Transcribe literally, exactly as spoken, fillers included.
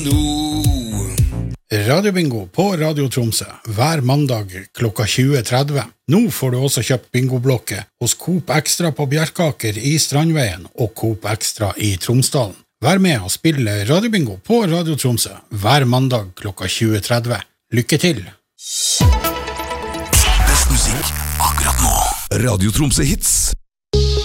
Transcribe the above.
Radiobingo på Radio Tromsø hver mandag klokka tjue tretti. Nå får du også kjøpt bingoblokke hos Coop Extra på Bjerkaker i Strandveien og Coop Extra i Tromsdalen. Vær med og spille Radiobingo på Radio Tromsø hver mandag klokka tjue tretti. Lykke til! Best musikk akkurat nå. Radio Tromsø Hits.